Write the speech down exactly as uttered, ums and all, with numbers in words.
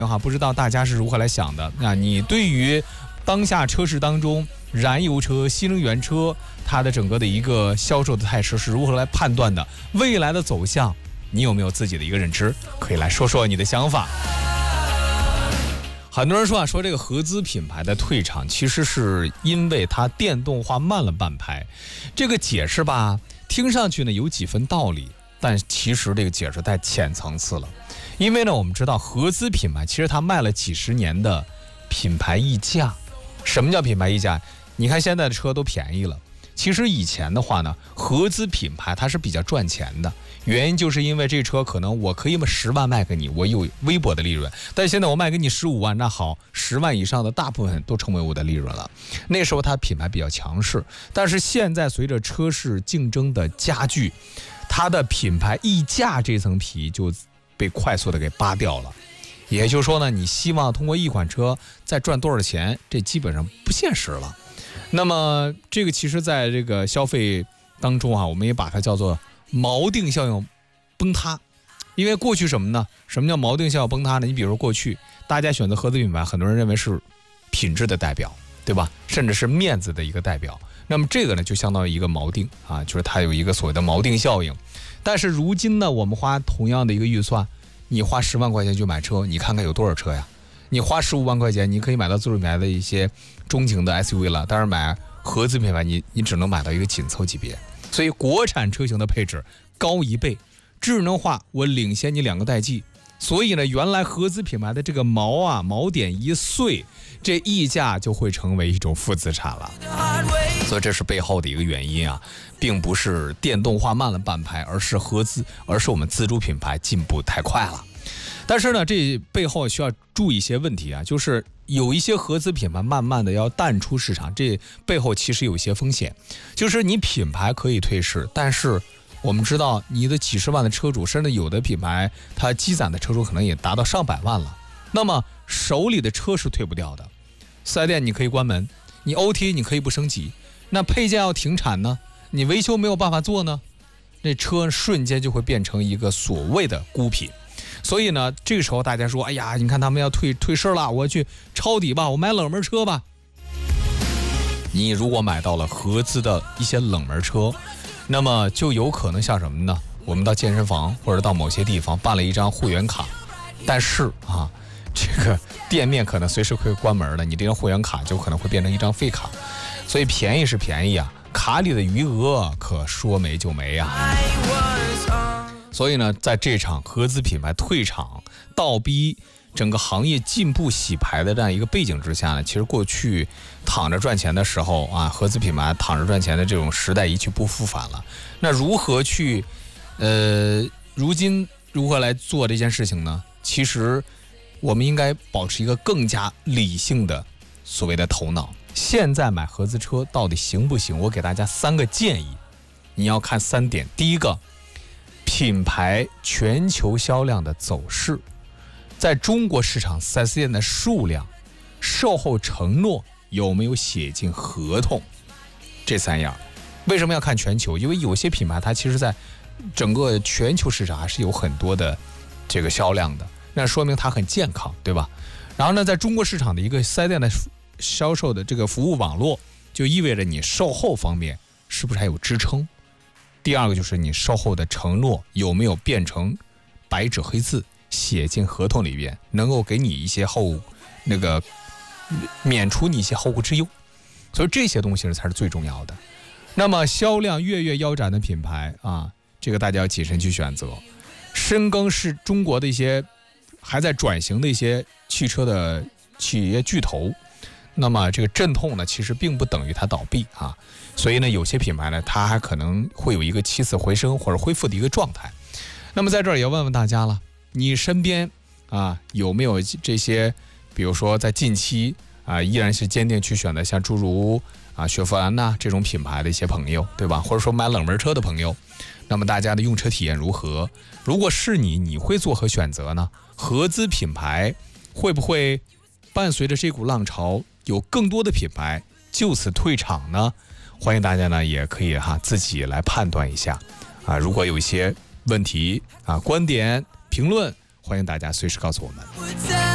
哈，不知道大家是如何来想的？那你对于当下车市当中燃油车、新能源车它的整个的一个销售的态势是如何来判断的？未来的走向，你有没有自己的一个认知？可以来说说你的想法。很多人说啊，说这个合资品牌的退场，其实是因为它电动化慢了半拍。这个解释吧，听上去呢有几分道理，但其实这个解释太浅层次了。因为呢，我们知道合资品牌其实它卖了几十年的品牌溢价。什么叫品牌溢价？你看现在的车都便宜了。其实以前的话呢，合资品牌它是比较赚钱的，原因就是因为这车可能我可以十万卖给你，我有微薄的利润，但现在我卖给你十五万，那好，十万以上的大部分都成为我的利润了。那时候它品牌比较强势，但是现在随着车市竞争的加剧，它的品牌溢价这层皮就被快速的给扒掉了。也就是说呢，你希望通过一款车再赚多少钱，这基本上不现实了。那么这个其实在这个消费当中啊，我们也把它叫做锚定效应崩塌。因为过去什么呢？什么叫锚定效应崩塌呢？你比如说过去大家选择合资品牌，很多人认为是品质的代表，对吧？甚至是面子的一个代表。那么这个呢就相当于一个锚定啊，就是它有一个所谓的锚定效应。但是如今呢，我们花同样的一个预算，你花十万块钱去买车，你看看有多少车呀？你花十五万块钱，你可以买到自主品牌的一些中型的 S U V 了，但是买合资品牌，你你只能买到一个紧凑级别。所以国产车型的配置高一倍，智能化我领先你两个代际。所以呢，原来合资品牌的这个锚啊锚点一碎，这溢价就会成为一种负资产了。所以这是背后的一个原因啊，并不是电动化慢了半拍，而是合资，而是我们自主品牌进步太快了。但是呢，这背后需要注意一些问题啊，就是有一些合资品牌慢慢的要淡出市场，这背后其实有一些风险。就是你品牌可以退市，但是我们知道你的几十万的车主，甚至有的品牌它积攒的车主可能也达到上百万了，那么手里的车是退不掉的。四 S 店你可以关门，你 O T A 你可以不升级，那配件要停产呢，你维修没有办法做呢，那车瞬间就会变成一个所谓的孤品。所以呢，这个时候大家说，哎呀，你看他们要退退市了，我去抄底吧，我买冷门车吧。你如果买到了合资的一些冷门车，那么就有可能像什么呢？我们到健身房或者到某些地方办了一张会员卡，但是啊，这个店面可能随时会关门的，你这张会员卡就可能会变成一张废卡。所以便宜是便宜啊，卡里的余额可说没就没啊。所以呢，在这场合资品牌退场、倒逼整个行业进步洗牌的这样一个背景之下呢，其实过去躺着赚钱的时候啊，合资品牌躺着赚钱的这种时代一去不复返了。那如何去，呃，如今如何来做这件事情呢？其实我们应该保持一个更加理性的所谓的头脑。现在买合资车到底行不行？我给大家三个建议，你要看三点。第一个，品牌全球销量的走势，在中国市场 四 S 店的数量、售后承诺有没有写进合同，这三样。为什么要看全球？因为有些品牌它其实在整个全球市场还是有很多的这个销量的，那说明它很健康，对吧？然后呢，在中国市场的一个 四 S 店的销售的这个服务网络，就意味着你售后方面是不是还有支撑。第二个就是你售后的承诺有没有变成白纸黑字写进合同里边，能够给你一些后那个免除你一些后顾之忧。所以这些东西才是最重要的。那么销量跃跃腰斩的品牌啊，这个大家要谨慎去选择。深耕是中国的一些还在转型的一些汽车的企业巨头，那么这个阵痛呢，其实并不等于它倒闭啊。所以呢，有些品牌呢，它还可能会有一个起死回生或者恢复的一个状态。那么在这儿也要问问大家了，你身边啊有没有这些，比如说在近期啊依然是坚定去选择像诸如啊雪佛兰呐这种品牌的一些朋友，对吧？或者说买冷门车的朋友，那么大家的用车体验如何？如果是你，你会作何选择呢？合资品牌会不会伴随着这股浪潮，有更多的品牌就此退场呢？欢迎大家呢，也可以哈自己来判断一下啊。如果有一些问题啊、观点、评论，欢迎大家随时告诉我们。